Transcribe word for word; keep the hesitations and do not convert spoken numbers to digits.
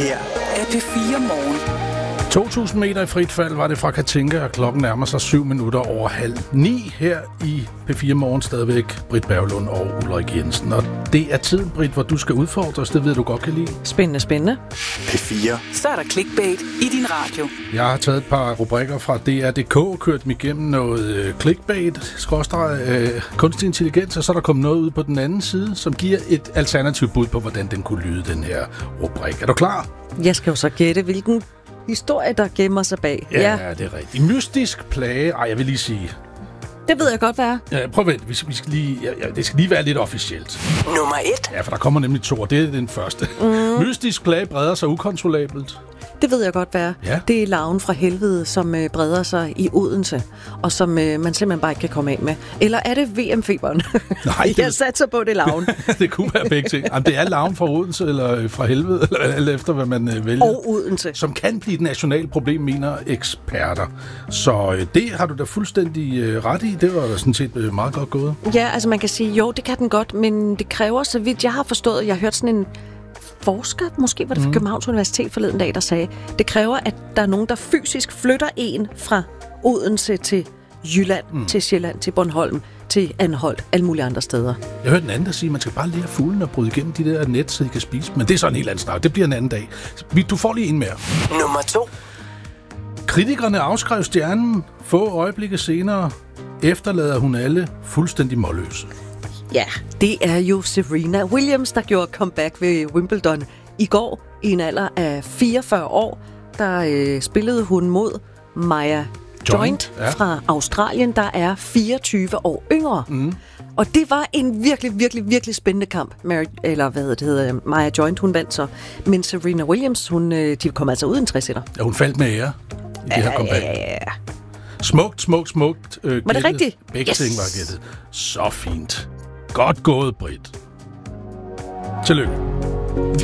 her er P fire Morgen. to tusind meter i frit fald var det fra Katinka, og klokken nærmer sig syv minutter over halv ni her i P fire Morgen. Stadigvæk Britt Berglund og Ulrik Jensen. Og det er tiden, Britt, hvor du skal udfordres. Det ved du godt kan lide. Spændende, spændende. P fire. Så er der clickbait i din radio. Jeg har taget et par rubrikker fra D R punktum d k, kørt dem igennem noget øh, clickbait, skråstreg, øh, kunstig intelligens, og så er der kommet noget ud på den anden side, som giver et alternativt bud på, hvordan den kunne lyde, den her rubrik. Er du klar? Jeg skal jo så gætte, hvilken historie, der gemmer sig bag. Ja, ja. Det er rigtigt. Mystisk plage. Ej, jeg vil lige sige... Det ved jeg godt, hvad er. Ja, prøv at vent. Vi skal, vi skal lige, ja, ja, det skal lige være lidt officielt. Nummer et. Ja, for der kommer nemlig to, og det er den første. Mm. Mystisk plage breder sig ukontrollabelt. Det ved jeg godt, hvad er. Ja. Det er larven fra helvede, som øh, breder sig i Odense, og som øh, man simpelthen bare ikke kan komme af med. Eller er det V M-feberen? Nej, det... Jeg satser på, det er larven. Det kunne være begge ting. Jamen, det er larven fra Odense, eller fra helvede, eller alt efter, hvad man øh, vælger. Og Odense. Som kan blive et nationalt problem, mener eksperter. Så øh, det har du da fuldstændig øh, ret i. Det var da sådan set øh, meget godt gået. Ja, altså man kan sige, jo, det kan den godt, men det kræver, så vidt jeg har forstået, jeg har hørt sådan en forsker, måske var det fra mm. Københavns Universitet forleden dag, der sagde, det kræver, at der er nogen, der fysisk flytter en fra Odense til Jylland, mm. til Sjælland, til Bornholm, til Anholt, alle mulige andre steder. Jeg hørte en anden, der sige, at man skal bare lære fuglen at bryde igennem de der net, så de kan spise. Men det er så en helt anden snak. Det bliver en anden dag. Du får lige en mere. Nummer to. Kritikerne afskrev stjernen. Få øjeblikke senere efterlader hun alle fuldstændig målløse. Ja, det er jo Serena Williams, der gjorde comeback ved Wimbledon i går. I en alder af fireogfyrre år, der øh, spillede hun mod Maya Joint, Joint ja. fra Australien, der er fireogtyve år yngre. Mm. Og det var en virkelig, virkelig, virkelig spændende kamp. Mary, eller hvad hedder det hedder, Maya Joint, hun vandt så. Men Serena Williams, hun, øh, de kom altså ud en tre-sætter. Ja, hun faldt med ære i det her comeback. Ja, ja, ja. Smukt, smukt, smukt. Øh, var det rigtigt? Begge yes. ting var gættet. Så fint. Godt gået, Britt. Tillykke.